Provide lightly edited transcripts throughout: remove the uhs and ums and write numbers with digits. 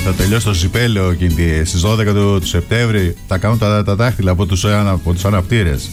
θα τελειώσει το ζιπέλαιο στις 12 του Σεπτέμβρη. Θα κάνουν τα δάχτυλα από τους αναπτήρες.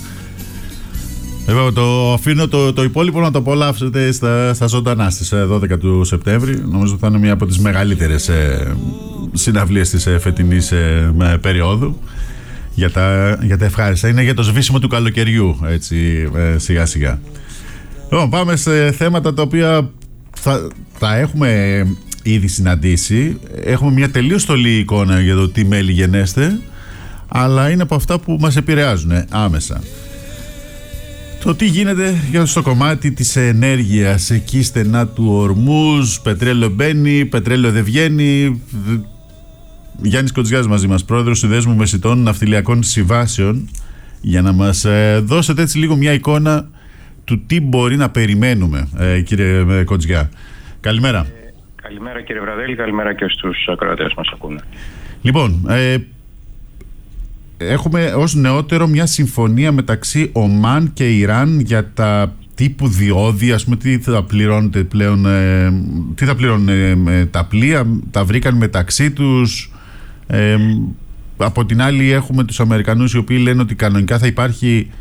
Το αφήνω το υπόλοιπο να το απολαύσετε στα ζωντανά στις 12 του Σεπτέμβρη. Νομίζω θα είναι μια από τις μεγαλύτερες συναυλίες της φετινής περίοδου. Για τα ευχάριστα. Είναι για το σβήσιμο του καλοκαιριού, έτσι, σιγά σιγά. Λοιπόν, πάμε σε θέματα τα οποία θα έχουμε ήδη συναντήσει. Έχουμε μια τελείως στολή εικόνα για το τι μέλη γενέστε, αλλά είναι από αυτά που μας επηρεάζουν άμεσα. Το τι γίνεται στο κομμάτι της ενέργειας εκεί στενά του Ορμούζ, πετρέλαιο μπαίνει, πετρέλαιο δεν βγαίνει. Γιάννης Κοτζιάς μαζί μας, πρόεδρος Συνδέσμου Μεσητών Ναυτιλιακών Συμβάσεων, για να μας δώσετε έτσι λίγο μια εικόνα του τι μπορεί να περιμένουμε, κύριε Κοτζιά. Καλημέρα. Καλημέρα κύριε Βραδέλη, καλημέρα και στους ακροατές μας ακούνε. Λοιπόν, έχουμε ως νεότερο μια συμφωνία μεταξύ Ομάν και Ιράν για τα τύπου διόδια, ας πούμε, τι θα πληρώνετε πλέον, τι θα πληρώνουν τα πλοία, τα βρήκαν μεταξύ τους. Από την άλλη έχουμε τους Αμερικανούς οι οποίοι λένε ότι κανονικά θα υπάρχει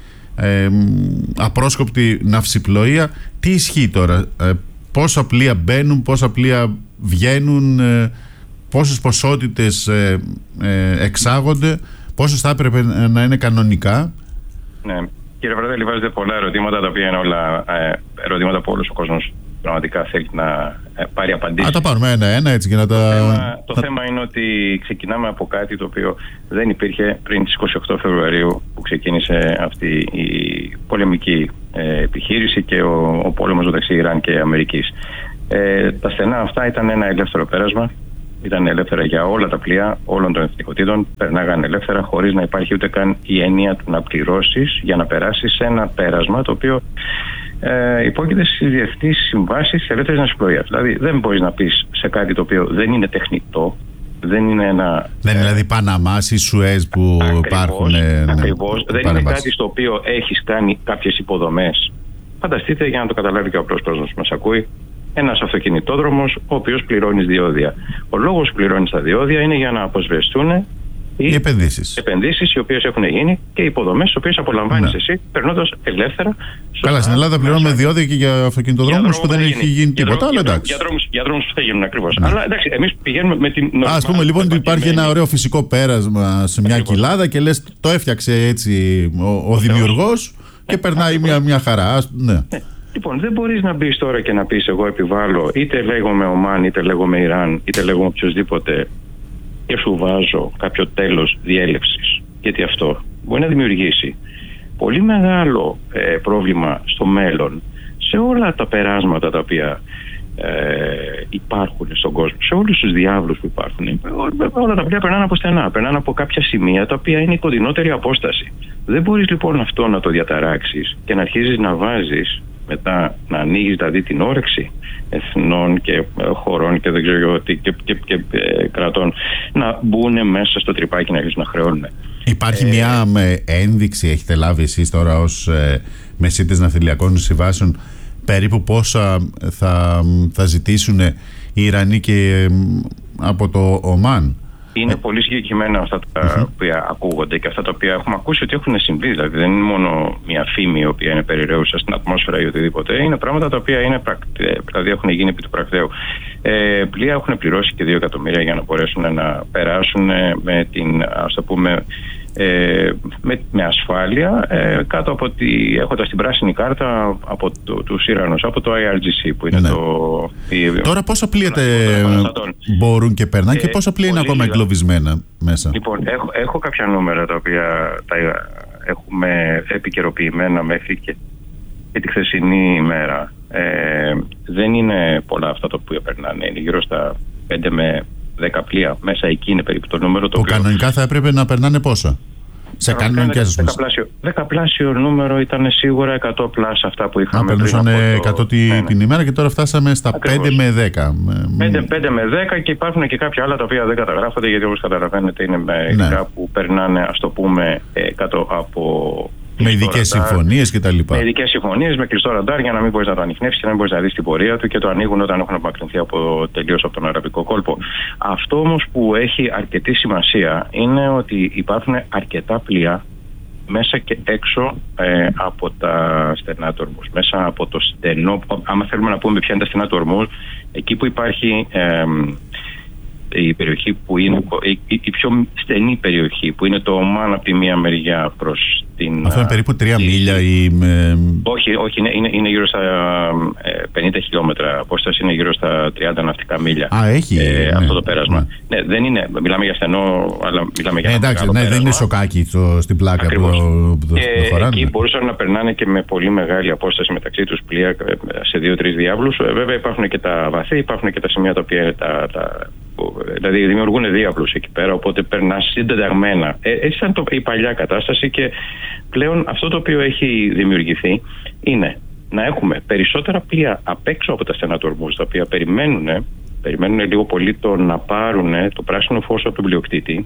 απρόσκοπτη ναυσιπλοεία. Τι ισχύει τώρα, πόσα πλοία μπαίνουν, πόσα πλοία βγαίνουν, πόσες ποσότητες εξάγονται, πόσες θα έπρεπε να είναι κανονικά? Ναι, κύριε Βραδέλη, βάζετε πολλά ερωτήματα, τα οποία είναι όλα ερωτήματα που όλος ο κόσμος πραγματικά θέλει να πάρει απαντήσεις. Τα πάρουμε ένα-ένα έτσι και να τα... Το θέμα είναι ότι ξεκινάμε από κάτι το οποίο δεν υπήρχε πριν τις 28 Φεβρουαρίου που ξεκίνησε αυτή η πολεμική επιχείρηση και ο πόλεμος μεταξύ Ιράν και Αμερικής. Τα στενά αυτά ήταν ένα ελεύθερο πέρασμα. Ήταν ελεύθερα για όλα τα πλοία όλων των εθνικοτήτων. Περνάγανε ελεύθερα χωρίς να υπάρχει ούτε καν η έννοια του να πληρώσεις για να περάσεις σε ένα πέρασμα το οποίο υπόκειται στις διεθνείς συμβάσεις της ελεύθερης ναυσιπλοείας. Δηλαδή δεν μπορείς να πεις σε κάτι το οποίο δεν είναι τεχνητό, δεν είναι ένα... Δεν είναι δηλαδή Παναμάς ή Σουέζ που υπάρχουν... Ακριβώς. Δεν είναι κάτι στο οποίο έχεις κάνει κάποιες υποδομές. Φανταστείτε, για να το καταλάβει και ο απλός κόσμος που μας ακούει, ένας αυτοκινητόδρομος ο οποίος πληρώνεις διόδια. Ο λόγος που πληρώνεις τα διόδια είναι για να αποσβεστούν οι επενδύσεις οι οποίες έχουν γίνει και οι υποδομές τις οποίες απολαμβάνεις εσύ περνώντας ελεύθερα. Καλά, στην Ελλάδα πληρώνουμε διόδια και για αυτοκινητοδρόμους που δεν έχει γίνει τίποτα. Αλλά εντάξει. Για δρόμους που θα γίνουν ακριβώς. Αλλά εντάξει, εμείς πηγαίνουμε με την. Ας πούμε λοιπόν ότι υπάρχει ένα ωραίο φυσικό πέρασμα σε μια κοιλάδα και λες το έφτιαξε έτσι ο δημιουργός και περνάει μια χαρά. Ναι. Λοιπόν, δεν μπορείς να μπεις τώρα και να πεις εγώ επιβάλλω, είτε λέγομαι Ομάν, είτε λέγομαι Ιράν, είτε λέγομαι οποιοδήποτε, και σου βάζω κάποιο τέλος διέλευσης. Γιατί αυτό μπορεί να δημιουργήσει πολύ μεγάλο πρόβλημα στο μέλλον σε όλα τα περάσματα τα οποία υπάρχουν στον κόσμο, σε όλους τους διάβλους που υπάρχουν. Όλα τα πλοία περνάνε από στενά, περνάνε από κάποια σημεία τα οποία είναι η κοντινότερη απόσταση. Δεν μπορείς λοιπόν αυτό να το διαταράξεις και να αρχίζεις να βάζεις μετά, να ανοίγεις δηλαδή την όρεξη εθνών και χωρών και δεν ξέρω τι και κρατών να μπουν μέσα στο τρυπάκι να αρχίσουν να χρεώνουν. Υπάρχει μια ένδειξη, έχετε λάβει εσείς τώρα ως μεσίτες ναυτιλιακών συμβάσεων, περίπου πόσα θα ζητήσουν οι Ιρανοί και από το Ομάν? Είναι πολύ συγκεκριμένα αυτά τα οποία ακούγονται και αυτά τα οποία έχουμε ακούσει ότι έχουν συμβεί. Δηλαδή δεν είναι μόνο μια φήμη η οποία είναι περιραίουσα στην ατμόσφαιρα ή οτιδήποτε. Είναι πράγματα τα οποία είναι δηλαδή έχουν γίνει επί του πρακτέου. Πλοία έχουν πληρώσει και 2 εκατομμύρια για να μπορέσουν να περάσουν με την, ας το πούμε, με ασφάλεια κάτω από έχοντας την πράσινη κάρτα από τους Ιρανούς, από το IRGC που είναι Τώρα πόσα πλοία μπορούν και περνάνε και πόσα πλοία είναι ακόμα εγκλωβισμένα μέσα? Λοιπόν, έχω κάποια νούμερα τα οποία τα έχουμε επικαιροποιημένα μέχρι και τη χθεσινή ημέρα. Δεν είναι πολλά αυτά τα οποία περνάνε, είναι γύρω στα 5 με 10 πλοία. Μέσα εκεί είναι περίπου το νούμερο. Που κανονικά θα έπρεπε να περνάνε πόσα? Σε κανονικές δεκαπλάσιο νούμερο ήταν σίγουρα 100 πλάς αυτά που είχαμε. Περνούσαν 100 την ημέρα και τώρα φτάσαμε στα ακριβώς. 5 με 10. 5 με 10 και υπάρχουν και κάποια άλλα τα οποία δεν καταγράφονται γιατί όπως καταλαβαίνετε είναι μερικά που περνάνε, ας το πούμε, κάτω από Με ειδικές συμφωνίες κτλ. Με ειδικές συμφωνίες, με κλειστό ραντάρ για να μην μπορείς να το ανιχνεύσεις και να μην μπορείς να δεις την πορεία του, και το ανοίγουν όταν έχουν απομακρυνθεί τελείως από τον Αραβικό κόλπο. Αυτό όμως που έχει αρκετή σημασία είναι ότι υπάρχουν αρκετά πλοία μέσα και έξω από τα στενά του ορμούς. Μέσα από το στενό, άμα θέλουμε να πούμε ποια είναι τα στενά του ορμούς, εκεί που υπάρχει η περιοχή που είναι η πιο στενή περιοχή, που είναι το Ομάν από τη μία μεριά προς την... Αυτό είναι περίπου 3 μίλια ή... Όχι, είναι γύρω στα 50 χιλιόμετρα απόσταση, είναι γύρω στα 30 ναυτικά μίλια. Έχει αυτό το πέρασμα. Ναι, δεν είναι, μιλάμε για στενό, αλλά μιλάμε για εντάξει, δεν είναι σοκάκι στην πλάκα που το χωράνε. Εκεί μπορούσαν να περνάνε και με πολύ μεγάλη απόσταση μεταξύ τους πλοία σε 2-3 διάβλους. Βέβαια υπάρχουν και τα βαθύ, υπάρχουν και τα σημεία τα οποία είναι δηλαδή δημιουργούν διάβλους εκεί πέρα, οπότε περνάς συντεταγμένα. Έτσι ήταν η παλιά κατάσταση, και πλέον αυτό το οποίο έχει δημιουργηθεί είναι να έχουμε περισσότερα πλοία απ' έξω από τα στενά του ορμούς, τα οποία περιμένουν λίγο πολύ το να πάρουν το πράσινο φως από τον πλειοκτήτη.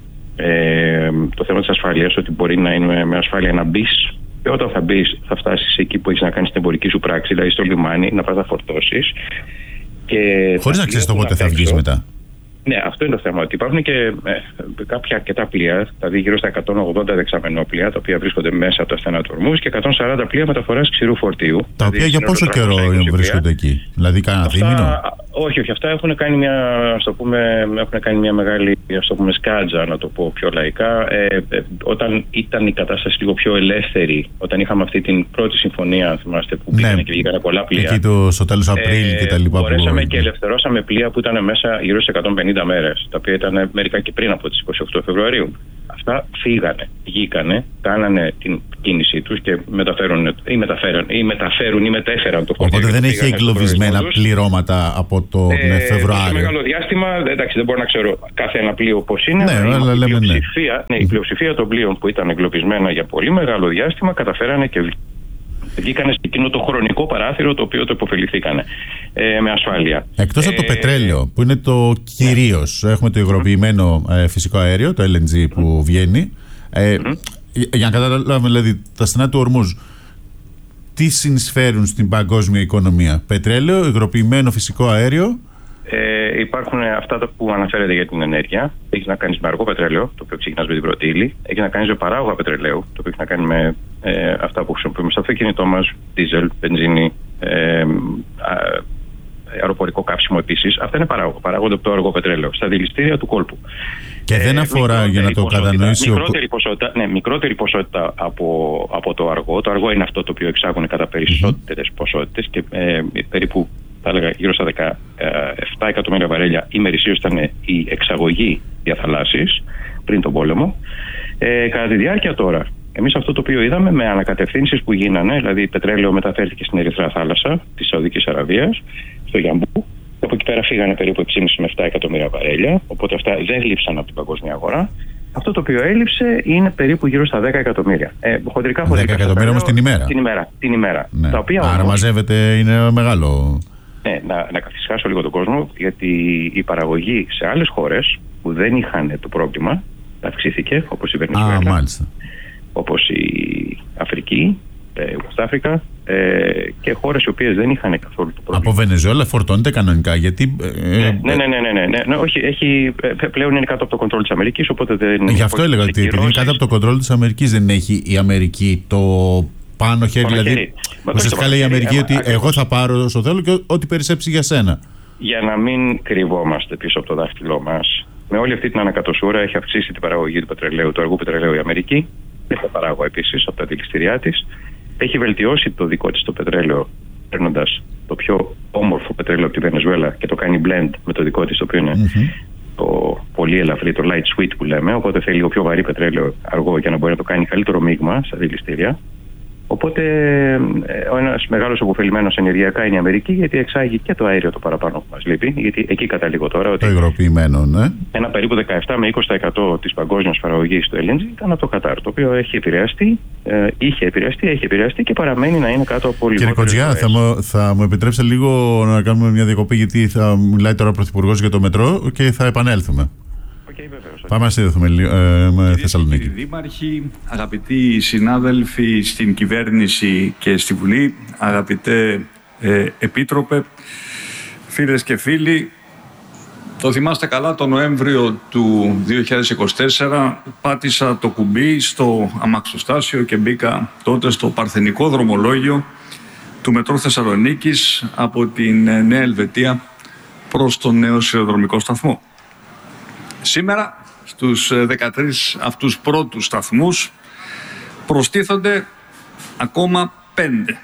Το θέμα της ασφάλειας, ότι μπορεί να είναι με ασφάλεια να μπεις, και όταν θα μπεις θα φτάσεις εκεί που έχεις να κάνεις την εμπορική σου πράξη, δηλαδή στο λιμάνι, να πας να φορτώσεις. Χωρίς να ξέρεις το πότε θα βγεις μετά. Ναι, αυτό είναι το θέμα. Ότι υπάρχουν και κάποια αρκετά πλοία, δηλαδή γύρω στα 180 δεξαμενόπλοια, τα οποία βρίσκονται μέσα από τα στενά του ορμούς, και 140 πλοία μεταφοράς ξηρού φορτίου. Τα οποία για πόσο καιρό βρίσκονται εκεί, δηλαδή κάνα δίμηνο? Όχι, αυτά έχουν κάνει μια μεγάλη σκάτζα, να το πω πιο λαϊκά. Όταν ήταν η κατάσταση λίγο πιο ελεύθερη, όταν είχαμε αυτή την πρώτη συμφωνία, αν θυμάστε, που πήγανε και βγήκανε πολλά πλοία. Εκεί στο τέλος Απρίλη και τα λοιπά. Μπορέσαμε και ελευθερώσαμε πλοία που ήταν μέσα γύρω σε 150 μέρες, τα οποία ήταν μερικά και πριν από τις 28 Φεβρουαρίου. Αυτά φύγανε, βγήκανε, κάνανε την κίνησή τους και μεταφέρουν ή μετέφεραν το φορτίο. Οπότε δεν έχει εγκλωβισμένα πληρώματα από τον Φεβρουάριο. Σε μεγάλο διάστημα, εντάξει, δεν μπορώ να ξέρω κάθε ένα πλοίο πώς είναι. Η πλειοψηφία των πλοίων που ήταν εγκλωβισμένα για πολύ μεγάλο διάστημα καταφέρανε και βγήκανε σε εκείνο το χρονικό παράθυρο, το οποίο το υποφεληθήκανε με ασφάλεια. Εκτός από το πετρέλαιο, που είναι το κυρίως, έχουμε το υγροποιημένο φυσικό αέριο, το LNG που βγαίνει. Για να καταλάβουμε, δηλαδή, τα στενά του ορμούς, τι συνεισφέρουν στην παγκόσμια οικονομία? Πετρέλαιο, υγροποιημένο φυσικό αέριο. Υπάρχουν αυτά που αναφέρεται για την ενέργεια. Έχει να κάνει με αργό πετρέλαιο, το οποίο ξεκινά με την πρώτη ύλη. Έχει να κάνει με παράγωγα πετρελαίου, το οποίο έχει να κάνει με αυτά που χρησιμοποιούμε στο αυτοκίνητό μας, δίζελ, μπενζίνη, αεροπορικό καύσιμο επίσης. Αυτά είναι παράγωγα. Παράγονται από το αργό πετρέλαιο στα δηληστήρια του κόλπου. Και δεν αφορά, για να το κατανοήσει. Μικρότερη ποσότητα από το αργό. Το αργό είναι αυτό το οποίο εξάγουν κατά περισσότερες ποσότητες, και περίπου, θα έλεγα, γύρω στα 17 εκατομμύρια βαρέλια ημερησίως ήταν η εξαγωγή διαθαλάσσης πριν τον πόλεμο. Κατά τη διάρκεια τώρα, εμείς αυτό το οποίο είδαμε με ανακατευθύνσεις που γίνανε, δηλαδή πετρέλαιο μεταφέρθηκε στην Ερυθρά θάλασσα της Σαουδικής Αραβίας, στο Γιαμπού. Από εκεί πέρα φύγανε περίπου 6,5 με 7 εκατομμύρια βαρέλια, οπότε αυτά δεν λείψαν από την παγκόσμια αγορά. Αυτό το οποίο έλειψε είναι περίπου γύρω στα 10 εκατομμύρια. Χοντρικά 10 εκατομμύρια όμως την ημέρα. Ναι. Τα οποία, άρα μαζεύεται, είναι μεγάλο. Ναι, να καθισχάσω λίγο τον κόσμο, γιατί η παραγωγή σε άλλες χώρες που δεν είχαν το πρόβλημα αυξήθηκε, όπως η Βενεζουέλα, όπως η Αφρική, η West και χώρες οι οποίες δεν είχαν καθόλου το πρόβλημα. Από Βενεζουέλα φορτώνεται κανονικά, γιατί... Ναι, όχι, πλέον είναι κάτω από το κοντρόλ της Αμερικής, οπότε δεν... Γι' αυτό έλεγα ότι επειδή είναι κάτω από το κοντρόλ της Αμερικής, δεν έχει η Αμερική το πάνω χέρι, δηλαδή ουσιαστικά λέει η Αμερική ότι εγώ θα πάρω όσο θέλω και ό,τι περισσέψει για σένα. Για να μην κρυβόμαστε πίσω από το δάχτυλό μας, με όλη αυτή την ανακατοσούρα έχει αυξήσει την παραγωγή του πετρελαίου, του αργού πετρελαίου η Αμερική, και τα παράγω επίσης από τα δηληστήριά της. Έχει βελτιώσει το δικό της το πετρέλαιο, παίρνοντας το πιο όμορφο πετρέλαιο από τη Βενεζουέλα και το κάνει blend με το δικό της, το οποίο είναι το πολύ ελαφρύ, το light sweet που λέμε. Οπότε θέλει λίγο πιο βαρύ πετρέλαιο αργό για να μπορεί να το κάνει καλύτερο μείγμα στα δηληστήρια. Οπότε ο ένας μεγάλος ωφελημένος ενεργειακά είναι η Αμερική, γιατί εξάγει και το αέριο το παραπάνω που μας λείπει, γιατί εκεί καταλήγω τώρα ότι το υγροποιημένο, ναι. Ένα περίπου 17 με 20% της παγκόσμιας παραγωγής του LNG ήταν από το Κατάρ, το οποίο έχει επηρεαστεί και παραμένει να είναι κάτω από λιγότερο. Κύριε Κοτζιά, θα μου επιτρέψετε λίγο να κάνουμε μια διακοπή, γιατί θα μιλάει τώρα ο Πρωθυπουργός για το μετρό και θα επανέλθουμε. Πάμε να συνδεθούμε με Θεσσαλονίκη. Δήμαρχοι, αγαπητοί συνάδελφοι στην κυβέρνηση και στη Βουλή, αγαπητέ Επίτροπε, φίλες και φίλοι, το θυμάστε καλά, το Νοέμβριο του 2024 πάτησα το κουμπί στο αμαξοστάσιο και μπήκα τότε στο παρθενικό δρομολόγιο του Μετρό Θεσσαλονίκης από την Νέα Ελβετία προς τον νέο σιδηροδρομικό σταθμό. Σήμερα, στους 13 αυτούς πρώτους σταθμούς προστίθονται ακόμα 5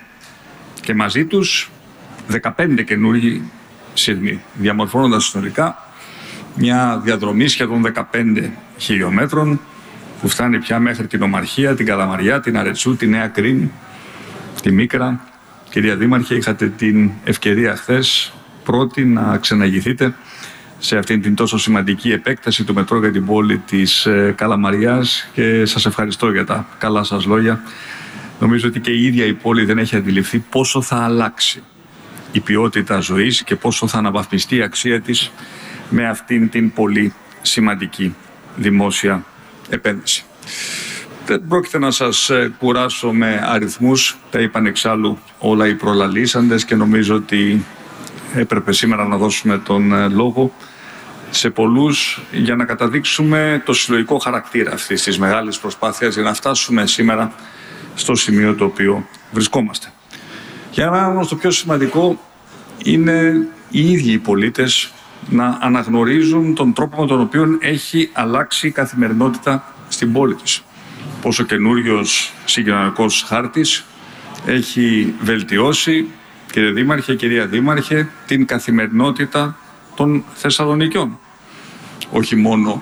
και μαζί τους 15 καινούργιοι σύρμοι, διαμορφώνοντας συνολικά μια διαδρομή σχεδόν 15 χιλιόμετρων που φτάνει πια μέχρι την Ομαρχία, την Καλαμαριά, την Αρετσού, τη Νέα Κρίνη, τη Μίκρα. Κυρία Δήμαρχε, είχατε την ευκαιρία χθες πρώτη να ξεναγηθείτε σε αυτήν την τόσο σημαντική επέκταση του μετρό για την πόλη της Καλαμαριάς και σας ευχαριστώ για τα καλά σας λόγια. Νομίζω ότι και η ίδια η πόλη δεν έχει αντιληφθεί πόσο θα αλλάξει η ποιότητα ζωής και πόσο θα αναβαθμιστεί η αξία της με αυτήν την πολύ σημαντική δημόσια επένδυση. Δεν πρόκειται να σας κουράσω με αριθμούς, τα είπαν εξάλλου όλα οι προλαλήσαντες και νομίζω ότι έπρεπε σήμερα να δώσουμε τον λόγο σε πολλούς για να καταδείξουμε το συλλογικό χαρακτήρα αυτής της μεγάλης προσπάθειας για να φτάσουμε σήμερα στο σημείο το οποίο βρισκόμαστε. Για μένα όμως το πιο σημαντικό είναι οι ίδιοι οι πολίτες να αναγνωρίζουν τον τρόπο με τον οποίο έχει αλλάξει η καθημερινότητα στην πόλη της. Πόσο καινούριος συγκοινωνιακός χάρτης έχει βελτιώσει, κύριε Δήμαρχε, κυρία Δήμαρχε, την καθημερινότητα των Θεσσαλονικιών. Όχι μόνο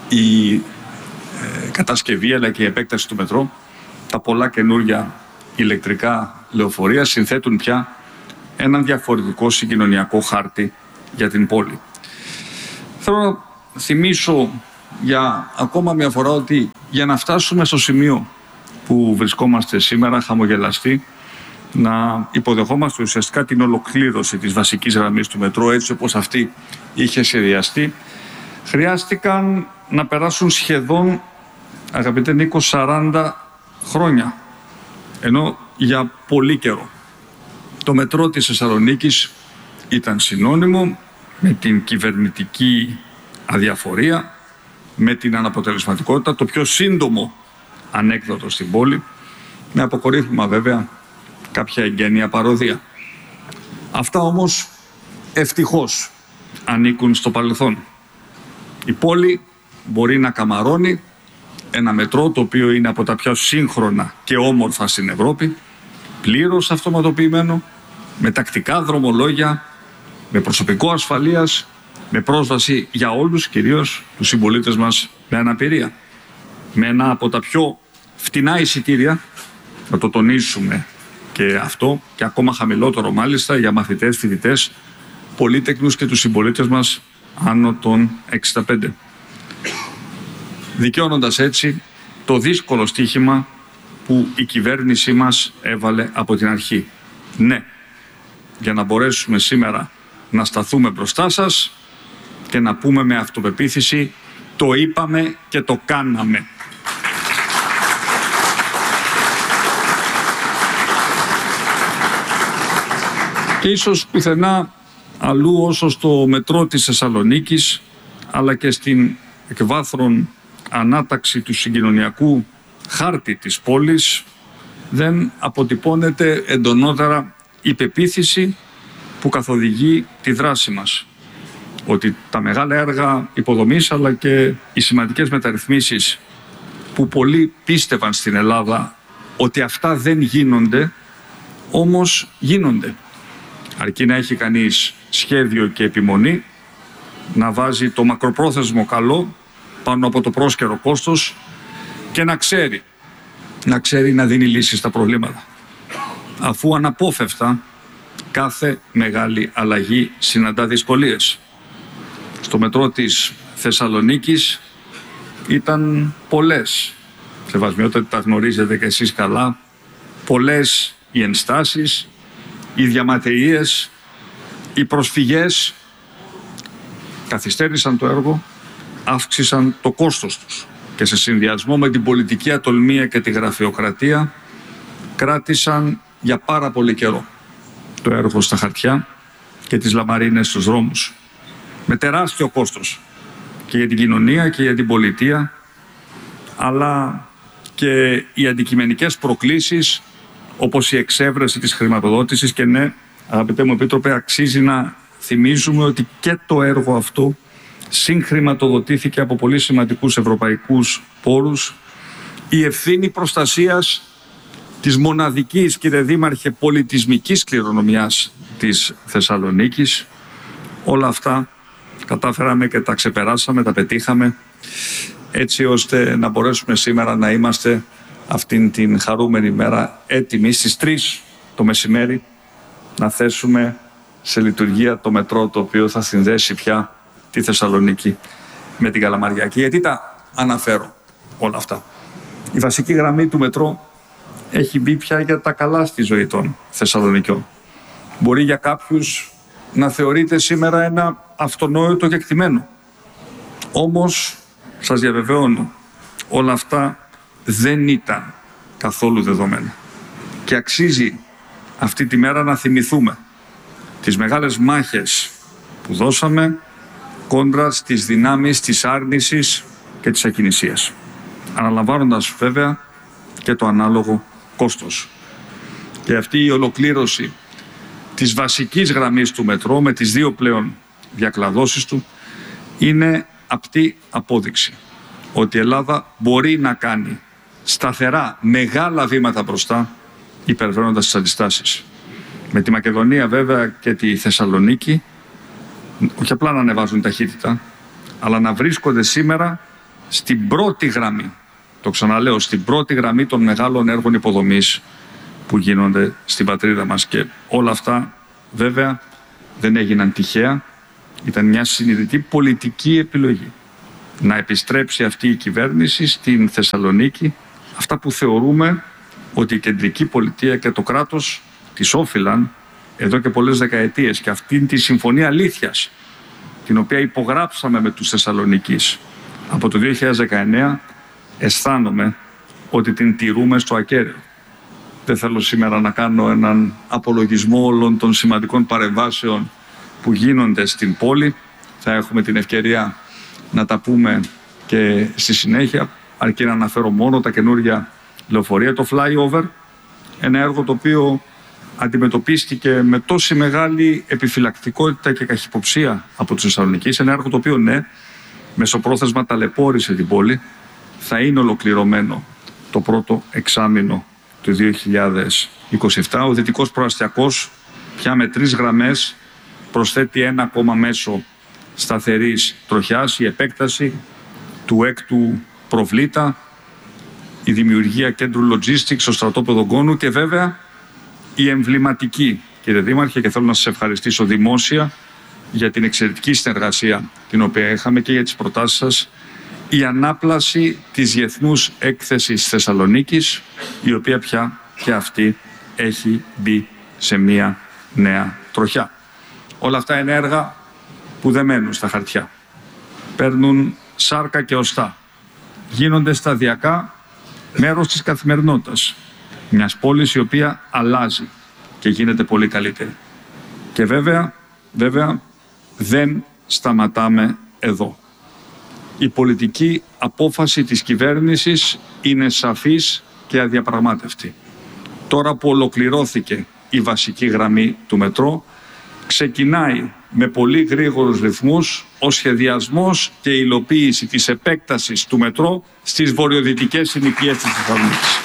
η κατασκευή αλλά και η επέκταση του μετρό, τα πολλά καινούργια ηλεκτρικά λεωφορεία συνθέτουν πια έναν διαφορετικό συγκοινωνιακό χάρτη για την πόλη. Θέλω να θυμίσω για ακόμα μια φορά ότι για να φτάσουμε στο σημείο που βρισκόμαστε σήμερα, χαμογελαστοί, να υποδεχόμαστε ουσιαστικά την ολοκλήρωση της βασικής γραμμής του μετρό έτσι όπως αυτή είχε σχεδιαστεί, χρειάστηκαν να περάσουν σχεδόν, αγαπητέ Νίκο, 40 χρόνια. Ενώ για πολύ καιρό το μετρό της Θεσσαλονίκης ήταν συνώνυμο με την κυβερνητική αδιαφορία, με την αναποτελεσματικότητα, το πιο σύντομο ανέκδοτο στην πόλη, με αποκορύφωμα βέβαια κάποια εγγένεια παροδία. Αυτά όμως ευτυχώς ανήκουν στο παρελθόν. Η πόλη μπορεί να καμαρώνει ένα μετρό το οποίο είναι από τα πιο σύγχρονα και όμορφα στην Ευρώπη, πλήρως αυτοματοποιημένο, με τακτικά δρομολόγια, με προσωπικό ασφαλείας, με πρόσβαση για όλους, κυρίως τους συμπολίτες μας με αναπηρία. Με ένα από τα πιο φτηνά εισιτήρια, να το τονίσουμε και αυτό, και ακόμα χαμηλότερο μάλιστα για μαθητές, φοιτητές, πολύτεκνους και τους συμπολίτες μας άνω των 65. Δικαιώνοντας έτσι το δύσκολο στοίχημα που η κυβέρνησή μας έβαλε από την αρχή. Ναι, για να μπορέσουμε σήμερα να σταθούμε μπροστά σας και να πούμε με αυτοπεποίθηση το είπαμε και το κάναμε. Και ίσως πουθενά αλλού όσο στο μετρό της Θεσσαλονίκης, αλλά και στην εκβάθρον ανάταξη του συγκοινωνιακού χάρτη της πόλης, δεν αποτυπώνεται εντονότερα η πεποίθηση που καθοδηγεί τη δράση μας. Ότι τα μεγάλα έργα υποδομής αλλά και οι σημαντικές μεταρρυθμίσεις που πολλοί πίστευαν στην Ελλάδα ότι αυτά δεν γίνονται, όμως γίνονται. Αρκεί να έχει κανείς σχέδιο και επιμονή, να βάζει το μακροπρόθεσμο καλό πάνω από το πρόσκαιρο κόστος και να ξέρει να δίνει λύσεις στα προβλήματα. Αφού αναπόφευκτα κάθε μεγάλη αλλαγή συναντά δυσκολίες. Στο μετρό της Θεσσαλονίκης ήταν πολλές, σεβασμιότατα τα γνωρίζετε και εσείς καλά, πολλές οι ενστάσεις, οι διαματείες, οι προσφυγές καθυστέρησαν το έργο, αύξησαν το κόστος τους και σε συνδυασμό με την πολιτική ατολμία και τη γραφειοκρατία κράτησαν για πάρα πολύ καιρό το έργο στα χαρτιά και τις λαμαρίνες στους δρόμους, με τεράστιο κόστος και για την κοινωνία και για την πολιτεία, αλλά και οι αντικειμενικές προκλήσεις όπως η εξέβρεση της χρηματοδότησης. Και ναι, αγαπητέ μου Επίτροπε, αξίζει να θυμίζουμε ότι και το έργο αυτό συγχρηματοδοτήθηκε από πολύ σημαντικούς ευρωπαϊκούς πόρους. Η ευθύνη προστασίας της μοναδικής, κύριε Δήμαρχε, πολιτισμικής κληρονομιάς της Θεσσαλονίκης, όλα αυτά κατάφεραμε και τα ξεπεράσαμε, τα πετύχαμε, έτσι ώστε να μπορέσουμε σήμερα να είμαστε αυτήν την χαρούμενη μέρα έτοιμοι στις 3 το μεσημέρι να θέσουμε σε λειτουργία το μετρό, το οποίο θα συνδέσει πια τη Θεσσαλονίκη με την Καλαμαριά. Και γιατί τα αναφέρω όλα αυτά? Η βασική γραμμή του μετρό έχει μπει πια για τα καλά στη ζωή των Θεσσαλονικιών. Μπορεί για κάποιους να θεωρείται σήμερα ένα αυτονόητο κεκτημένο. Όμως, σας διαβεβαιώνω, όλα αυτά δεν ήταν καθόλου δεδομένα. Και αξίζει αυτή τη μέρα να θυμηθούμε τις μεγάλες μάχες που δώσαμε κόντρα στις δυνάμεις της άρνησης και της ακινησίας, αναλαμβάνοντας βέβαια και το ανάλογο κόστος. Και αυτή η ολοκλήρωση της βασικής γραμμής του μετρό με τις 2 πλέον διακλαδώσεις του είναι απτή απόδειξη ότι η Ελλάδα μπορεί να κάνει σταθερά μεγάλα βήματα μπροστά, υπερβαίνοντας τις αντιστάσεις. Με τη Μακεδονία βέβαια και τη Θεσσαλονίκη όχι απλά να ανεβάζουν ταχύτητα, αλλά να βρίσκονται σήμερα στην πρώτη γραμμή, το ξαναλέω, στην πρώτη γραμμή των μεγάλων έργων υποδομής που γίνονται στην πατρίδα μας. Και όλα αυτά βέβαια δεν έγιναν τυχαία, ήταν μια συνειδητή πολιτική επιλογή να επιστρέψει αυτή η κυβέρνηση στην Θεσσαλονίκη αυτά που θεωρούμε ότι η κεντρική πολιτεία και το κράτος της όφυλαν εδώ και πολλές δεκαετίες. Και αυτήν τη συμφωνία αλήθειας, την οποία υπογράψαμε με τους Θεσσαλονικείς από το 2019, αισθάνομαι ότι την τηρούμε στο ακέραιο. Δεν θέλω σήμερα να κάνω έναν απολογισμό όλων των σημαντικών παρεμβάσεων που γίνονται στην πόλη. Θα έχουμε την ευκαιρία να τα πούμε και στη συνέχεια, αρκεί να αναφέρω μόνο τα καινούργια λεωφορεία, το flyover, ένα έργο το οποίο αντιμετωπίστηκε με τόση μεγάλη επιφυλακτικότητα και καχυποψία από τους Θεσσαλονικείς. Ένα έργο το οποίο, ναι, μεσοπρόθεσμα ταλαιπώρησε την πόλη. Θα είναι ολοκληρωμένο το πρώτο εξάμηνο του 2027. Ο Δυτικός Προαστιακός πια με 3 γραμμές προσθέτει ένα ακόμα μέσο σταθερής τροχιάς, η επέκταση του 6ου προβλήτα, η δημιουργία κέντρου logistics στο στρατόπεδο Γκόνου και βέβαια η εμβληματική, κύριε Δήμαρχε, και θέλω να σας ευχαριστήσω δημόσια για την εξαιρετική συνεργασία την οποία είχαμε και για τις προτάσεις σας, η ανάπλαση της Διεθνούς Έκθεσης Θεσσαλονίκης, η οποία πια και αυτή έχει μπει σε μία νέα τροχιά. Όλα αυτά είναι έργα που δεν μένουν στα χαρτιά. Παίρνουν σάρκα και οστά. Γίνονται σταδιακά μέρος της καθημερινότητας μιας πόλης η οποία αλλάζει και γίνεται πολύ καλύτερη. Και βέβαια δεν σταματάμε εδώ. Η πολιτική απόφαση της κυβέρνησης είναι σαφής και αδιαπραγμάτευτη. Τώρα που ολοκληρώθηκε η βασική γραμμή του μετρό, ξεκινάει με πολύ γρήγορους ρυθμούς ο σχεδιασμός και η υλοποίηση της επέκτασης του μετρό στις βορειοδυτικές συνοικίες της Θεσσαλονίκης.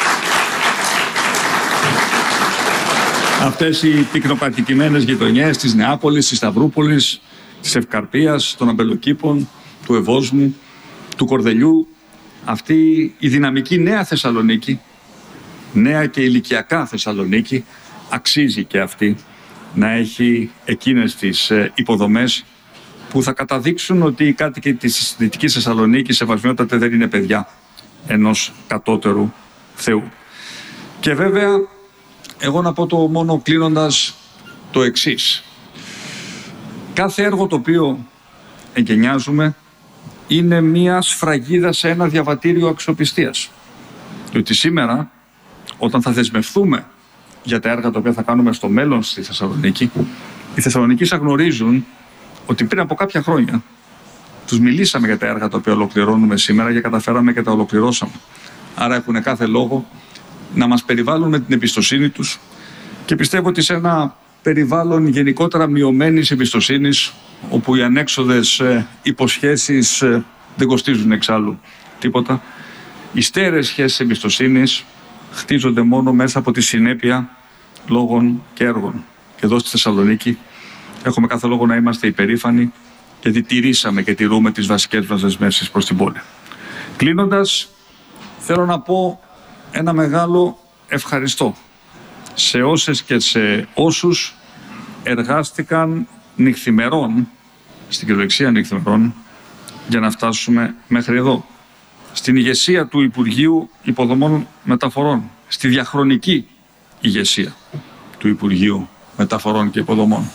Αυτές οι πυκνοπατικημένες γειτονιές της Νεάπολης, της Σταυρούπολης, της Ευκαρπίας, των Αμπελοκήπων, του Ευόσμου, του Κορδελιού, αυτή η δυναμική νέα Θεσσαλονίκη, νέα και ηλικιακά Θεσσαλονίκη, αξίζει και αυτή να έχει εκείνες τις υποδομές που θα καταδείξουν ότι οι κάτοικοι της Δυτικής Θεσσαλονίκης σεβασμιότατε δεν είναι παιδιά ενός κατώτερου Θεού. Και βέβαια, εγώ να πω το μόνο κλείνοντας το εξής. Κάθε έργο το οποίο εγκαινιάζουμε είναι μία σφραγίδα σε ένα διαβατήριο αξιοπιστίας. Διότι σήμερα, όταν θα δεσμευτούμε για τα έργα τα οποία θα κάνουμε στο μέλλον στη Θεσσαλονίκη, οι Θεσσαλονικοί θα γνωρίζουν ότι πριν από κάποια χρόνια τους μιλήσαμε για τα έργα τα οποία ολοκληρώνουμε σήμερα και καταφέραμε και τα ολοκληρώσαμε. Άρα έχουν κάθε λόγο να μας περιβάλλουν με την εμπιστοσύνη τους και πιστεύω ότι σε ένα περιβάλλον γενικότερα μειωμένης εμπιστοσύνης, όπου οι ανέξοδες υποσχέσεις δεν κοστίζουν εξάλλου τίποτα, οι στέρεες σχέσεις εμπιστοσύνης χτίζονται μόνο μέσα από τη συνέπεια λόγων και έργων. Και εδώ στη Θεσσαλονίκη έχουμε κάθε λόγο να είμαστε υπερήφανοι, γιατί τηρήσαμε και τηρούμε τις βασικές μας δεσμεύσεις προς την πόλη. Κλείνοντας, θέλω να πω ένα μεγάλο ευχαριστώ σε όσες και σε όσους εργάστηκαν νυχθημερών, στην κυριολεξία νυχθημερών, για να φτάσουμε μέχρι εδώ. Στην ηγεσία του Υπουργείου Υποδομών Μεταφορών, στη διαχρονική ηγεσία του Υπουργείου Μεταφορών και Υποδομών.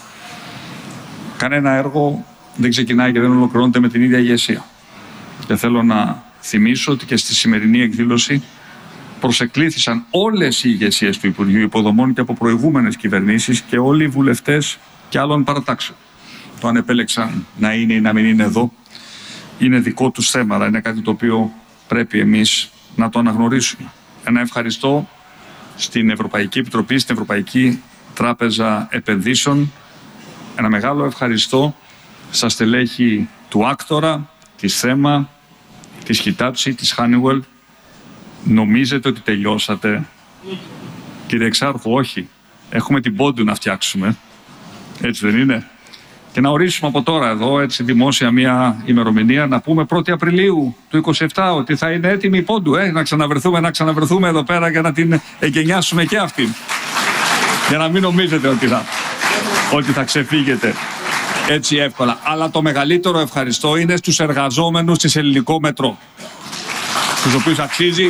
Κανένα έργο δεν ξεκινάει και δεν ολοκληρώνεται με την ίδια ηγεσία. Και θέλω να θυμίσω ότι και στη σημερινή εκδήλωση προσεκλήθησαν όλες οι ηγεσίες του Υπουργείου Υποδομών και από προηγούμενες κυβερνήσεις και όλοι οι βουλευτές και άλλων παρατάξεων. Το αν επέλεξαν να είναι ή να μην είναι εδώ είναι δικό τους θέμα, αλλά είναι κάτι το οποίο πρέπει εμείς να το αναγνωρίσουμε. Ένα ευχαριστώ στην Ευρωπαϊκή Επιτροπή, στην Ευρωπαϊκή Τράπεζα Επενδύσεων. Ένα μεγάλο ευχαριστώ στα στελέχη του Άκτορα, της Θέμα, της Hitachi, της Honeywell. Νομίζετε ότι τελειώσατε? Κύριε Εξάρχου, όχι. Έχουμε την πόντου να φτιάξουμε. Έτσι δεν είναι? Και να ορίσουμε από τώρα εδώ, έτσι δημόσια, μια ημερομηνία, να πούμε 1η Απριλίου του 2027 ότι θα είναι έτοιμη η πόντου. Να ξαναβρεθούμε εδώ πέρα για να την εγκαινιάσουμε και αυτήν. Για να μην νομίζετε ότι θα ξεφύγετε έτσι εύκολα. Αλλά το μεγαλύτερο ευχαριστώ είναι στους εργαζόμενους της Ελληνικό Μετρό, στους οποίους αξίζει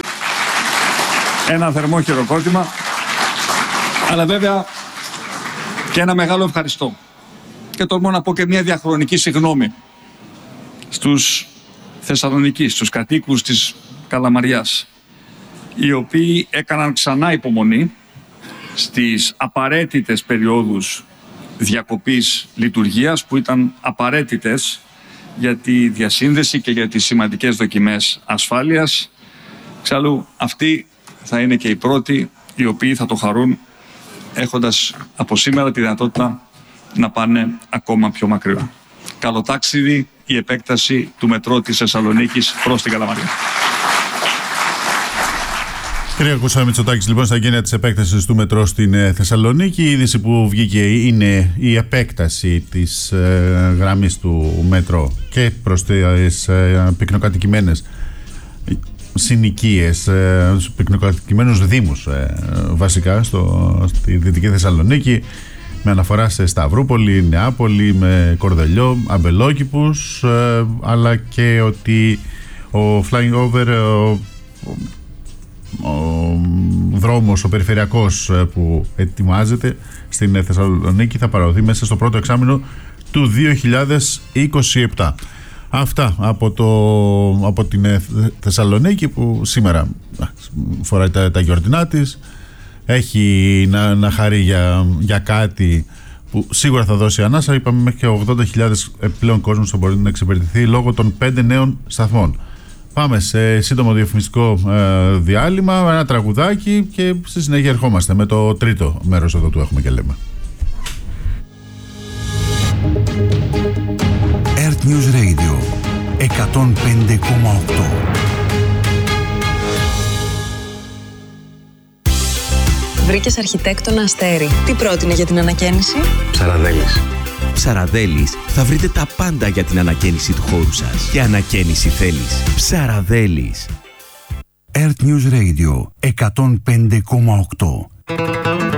ένα θερμό χειροκρότημα, αλλά βέβαια και ένα μεγάλο ευχαριστώ. Και τολμώ να πω και μια διαχρονική συγγνώμη στους Θεσσαλονικείς, στους κατοίκους της Καλαμαριάς, οι οποίοι έκαναν ξανά υπομονή στις απαραίτητες περιόδους διακοπής λειτουργίας που ήταν απαραίτητες για τη διασύνδεση και για τις σημαντικές δοκιμές ασφάλειας. Εξάλλου αυτοί θα είναι και οι πρώτοι οι οποίοι θα το χαρούν, έχοντας από σήμερα τη δυνατότητα να πάνε ακόμα πιο μακριά. Καλό ταξίδι η επέκταση του μετρό της Θεσσαλονίκης προς την Καλαμαριά. Κύριε Κώστα Μητσοτάκης, λοιπόν, στα εγγένεια της επέκτασης του μετρό στην Θεσσαλονίκη, η είδηση που βγήκε είναι η επέκταση της γραμμής του μετρό και προς τις πυκνοκατοικημένες συνοικίες, στους πυκνοκατοικημένους δήμους βασικά στη Δυτική Θεσσαλονίκη, με αναφορά σε Σταυρούπολη, Νεάπολη, με Κορδελιό, Αμπελόκηπους, αλλά και ότι ο flying over, ο δρόμος, ο περιφερειακός που ετοιμάζεται στην Θεσσαλονίκη θα παραδοθεί μέσα στο πρώτο εξάμηνο του 2027. Αυτά από την Θεσσαλονίκη, που σήμερα φοράει τα γιορτινά της. Έχει να χαρεί για κάτι που σίγουρα θα δώσει ανάσα. Είπαμε μέχρι και 80.000 επιπλέον κόσμος θα μπορεί να εξυπηρετηθεί λόγω των 5 νέων σταθμών. Πάμε σε σύντομο διαφημιστικό διάλειμμα, ένα τραγουδάκι και στη συνέχεια ερχόμαστε με το τρίτο μέρος εδώ του Έχουμε και Λέμε. Earth News Radio 105,8. Βρήκες αρχιτέκτονα Αστέρι. Τι πρότεινε για την ανακαίνιση? Ψαραδέλης. Ψαραδέλης, θα βρείτε τα πάντα για την ανακαίνιση του χώρου σας. Και ανακαίνιση θέλεις? Ψαραδέλης. Earth News Radio 105,8.